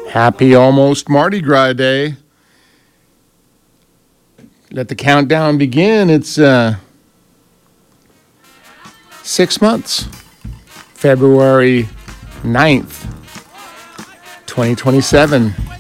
Happy almost Mardi Gras Day. Let the countdown begin. It's 6 months. February 9th, 2027.